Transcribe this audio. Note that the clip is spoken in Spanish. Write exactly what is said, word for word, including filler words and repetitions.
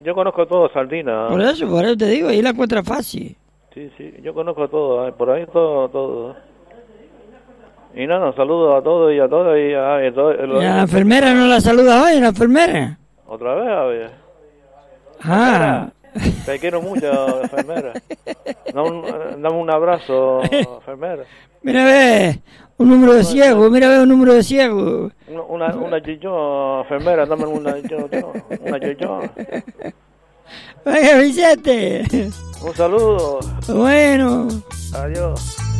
Yo conozco todo Sardina. Por eso, por eso te digo, ahí la encuentras fácil. Sí, sí, yo conozco todo, eh, por ahí todo, todo. Y nada, saludos a todos y a todas y a, y todo, ¿Y a la enfermera no la saludas hoy, la enfermera? Otra vez, a ver. Ah. Enfermera, te quiero mucho, enfermera. Dame un, dame un abrazo, enfermera. Mira, ve, un número de ciego, mira, ve un número de ciego. Una, una chichón, enfermera, dame una chichón, una chichón. Venga, Vicente. Un saludo. Bueno. Adiós.